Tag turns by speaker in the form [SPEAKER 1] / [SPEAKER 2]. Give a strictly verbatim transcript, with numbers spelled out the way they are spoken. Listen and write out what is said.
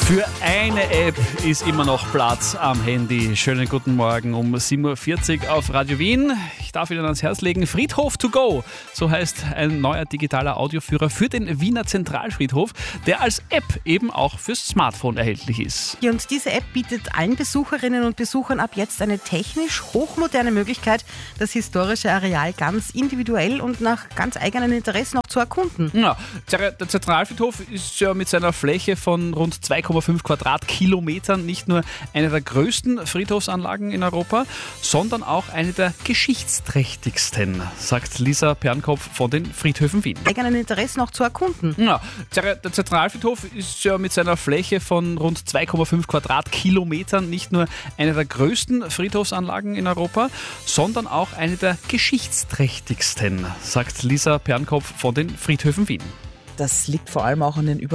[SPEAKER 1] Für eine App ist immer noch Platz am Handy. Schönen guten Morgen um sieben Uhr vierzig auf Radio Wien. Ich darf Ihnen ans Herz legen, Friedhof to go. So heißt ein neuer digitaler Audioführer für den Wiener Zentralfriedhof, der als App eben auch fürs Smartphone erhältlich ist.
[SPEAKER 2] Ja, und diese App bietet allen Besucherinnen und Besuchern ab jetzt eine technisch hochmoderne Möglichkeit, das historische Areal ganz individuell und nach ganz eigenen Interessen auch zu erkunden.
[SPEAKER 1] Ja, der Zentralfriedhof ist ja mit seiner Fläche von rund zwei Komma fünf Quadratkilometern nicht nur eine der größten Friedhofsanlagen in Europa, sondern auch eine der geschichtsträchtigsten, sagt Lisa Pernkopf von den Friedhöfen Wien.
[SPEAKER 2] Eigenen Interessen auch zu erkunden.
[SPEAKER 1] Ja, der Zentralfriedhof ist ja mit seiner Fläche von rund zwei Komma fünf Quadratkilometern nicht nur eine der größten Friedhofsanlagen in Europa, sondern auch eine der geschichtsträchtigsten, sagt Lisa Pernkopf von den Friedhöfen Wien.
[SPEAKER 3] Das liegt vor allem auch an den über